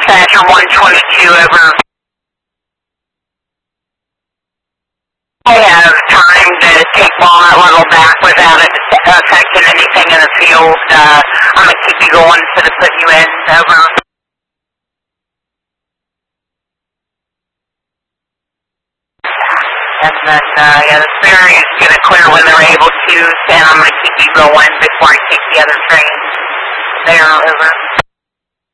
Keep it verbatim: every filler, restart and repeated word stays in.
Dispatcher one twenty-two, over. I have time to take Walnut Level back without it affecting anything in the field. Uh, I'm going to keep you going instead of putting you in. Over. And then, uh, yeah, the spare is going to clear when they're able to, and I'm going to keep you going before I take the other train there. Over.